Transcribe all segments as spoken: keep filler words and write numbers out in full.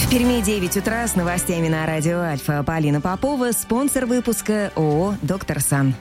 В Перми девять утра с новостями на радио Альфа. Полина Попова, спонсор выпуска ООО «Доктор Сан».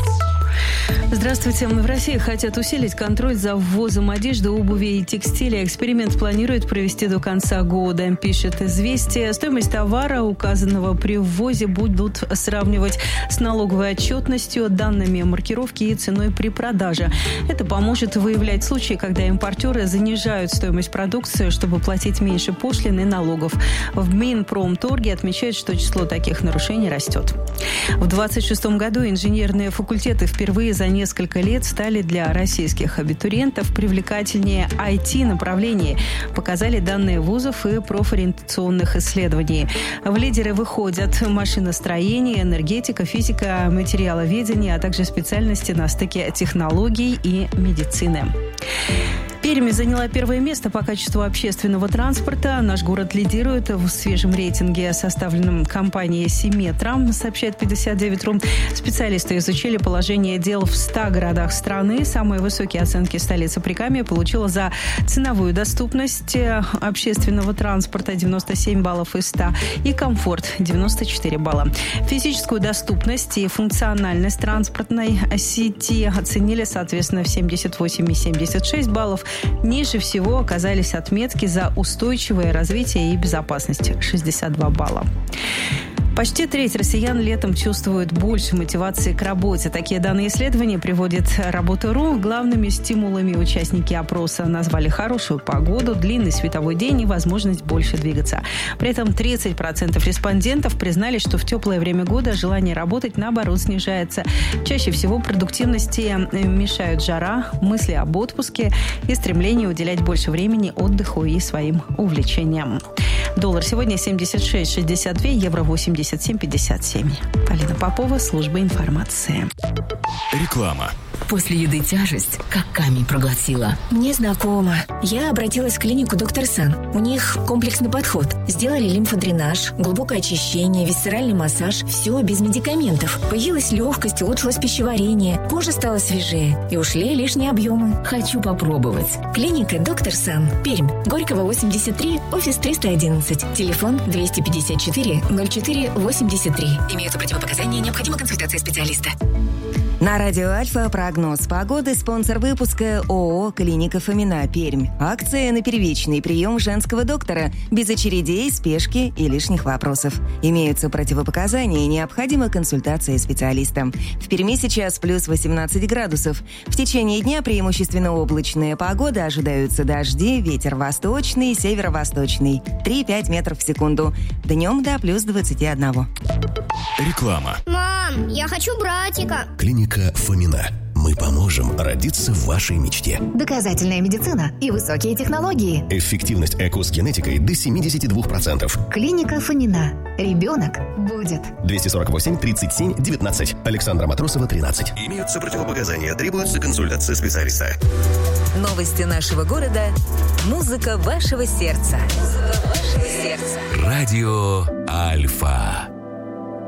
Здравствуйте. В России хотят усилить контроль за ввозом одежды, обуви и текстиля. Эксперимент планируют провести до конца года, пишет «Известия». Стоимость товара, указанного при ввозе, будут сравнивать с налоговой отчетностью, данными маркировки и ценой при продаже. Это поможет выявлять случаи, когда импортеры занижают стоимость продукции, чтобы платить меньше пошлин и налогов. В Минпромторге отмечают, что число таких нарушений растет. В двадцать шестом году инженерные факультеты впервые за несколько лет стали для российских абитуриентов привлекательнее ай ти-направлений, показали данные вузов и профориентационных исследований. В лидеры выходят машиностроение, энергетика, физика, материаловедение, а также специальности на стыке технологий и медицины. Пермь заняла первое место по качеству общественного транспорта. Наш город лидирует в свежем рейтинге, составленном компанией «Симметра», сообщает пятьдесят девять точка ру. Специалисты изучили положение дел в ста городах страны. Самые высокие оценки столица Прикамья получила за ценовую доступность общественного транспорта – девяносто семь баллов из ста и комфорт – девяносто четыре балла. Физическую доступность и функциональность транспортной сети оценили, соответственно, в семьдесят восемь и семьдесят шесть баллов. Ниже всего оказались отметки за устойчивое развитие и безопасность – шестьдесят два балла. Почти треть россиян летом чувствуют больше мотивации к работе. Такие данные исследования приводит Работа.ру. Главными стимулами участники опроса назвали хорошую погоду, длинный световой день и возможность больше двигаться. При этом тридцать процентов респондентов признали, что в теплое время года желание работать, наоборот, снижается. Чаще всего продуктивности мешают жара, мысли об отпуске и стремление уделять больше времени отдыху и своим увлечениям. Доллар сегодня семьдесят шесть шестьдесят два, евро восемьдесят семь пятьдесят семь. Полина Попова, служба информации. Реклама. После еды тяжесть, как камень проглотила. Мне знакомо. Я обратилась в клинику «Доктор Сан». У них комплексный подход. Сделали лимфодренаж, глубокое очищение, висцеральный массаж. Все без медикаментов. Появилась легкость, улучшилось пищеварение. Кожа стала свежее. И ушли лишние объемы. Хочу попробовать. Клиника «Доктор Сан». Пермь. Горького, восемьдесят три, офис триста одиннадцать. Телефон двести пятьдесят четыре ноль четыре восемьдесят три. Имеются противопоказания, необходима консультация специалиста. На радио Альфа прогноз погоды, спонсор выпуска ООО «Клиника Фомина», Пермь. Акция на первичный прием женского доктора, без очередей, спешки и лишних вопросов. Имеются противопоказания, необходима консультация специалиста. В Перми сейчас плюс восемнадцать градусов. В течение дня преимущественно облачная погода, ожидаются дожди, ветер восточный, северо-восточный, три-пять метров в секунду. Днем до плюс двадцать один. Реклама. Мам, я хочу братика. Клиника Фомина. Мы поможем родиться в вашей мечте. Доказательная медицина и высокие технологии. Эффективность ЭКО с генетикой до семьдесят два процента. Клиника Фомина. Ребенок будет. двести сорок восемь тридцать семь девятнадцать. Александра Матросова, тринадцать. Имеются противопоказания, требуется консультация специалиста. Новости нашего города. Музыка вашего сердца. Музыка вашего сердца. Радио Альфа.